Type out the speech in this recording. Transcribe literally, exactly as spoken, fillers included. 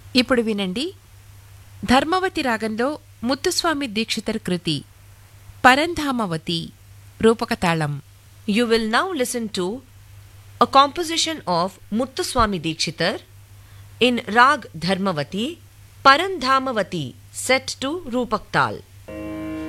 ఇప్పుడు వినండి ధర్మవతి రాగంలో ముత్తుస్వామి దీక్షితర్ కృతి పరంధామవతి రూపకతాళం. You will now listen to a composition of Muthuswami Dikshitar in Rag Dharmavati, Parandhamavati set to Rupak Tal.